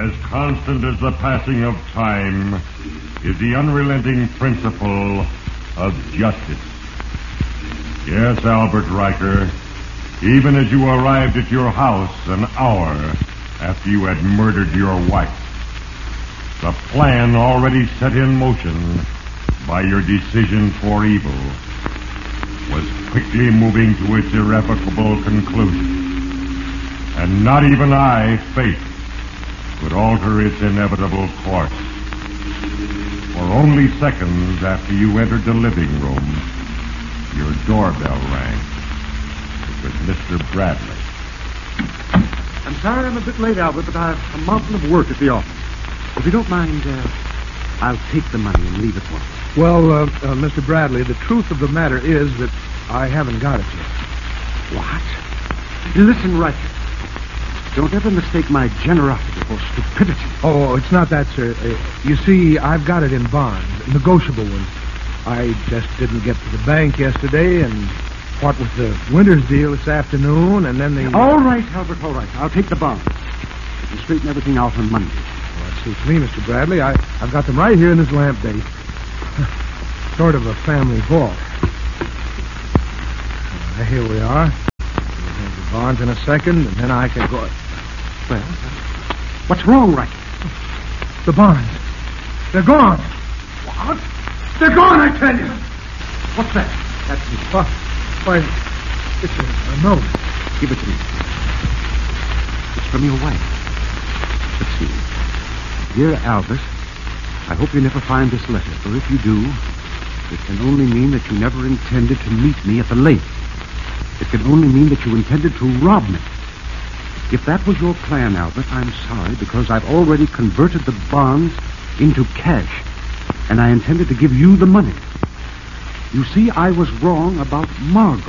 As constant as the passing of time is the unrelenting principle of justice. Yes, Albert Riker, even as you arrived at your house an hour after you had murdered your wife, the plan already set in motion by your decision for evil was quickly moving to its irrevocable conclusion. And not even I, Fate, could alter its inevitable course. For only seconds after you entered the living room, your doorbell rang. It was Mr. Bradley. I'm sorry I'm a bit late, Albert, but I have a mountain of work at the office. If you don't mind, I'll take the money and leave it for you. Well, Mr. Bradley, the truth of the matter is that I haven't got it yet. What? Listen, Riker. Don't ever mistake my generosity for stupidity. Oh, it's not that, sir. You see, I've got it in bonds, negotiable ones. I just didn't get to the bank yesterday, and what with the Winters deal this afternoon, and then the... All right, Albert, all right. I'll take the bonds. We can straighten everything out on Monday. Well, that suits me, Mr. Bradley. I've got them right here in this lamp base. Sort of a family vault. Here we are. We'll have the bonds in a second, and then I can go... Well, what's wrong, Riker? The bonds. They're gone. What? They're gone, I tell you. What's that? That's it. Why, it's a note. Give it to me. It's from your wife. Let's see. Dear Albert, I hope you never find this letter, for if you do, it can only mean that you never intended to meet me at the lake. It can only mean that you intended to rob me. If that was your plan, Albert, I'm sorry, because I've already converted the bonds into cash, and I intended to give you the money. You see, I was wrong about Margot.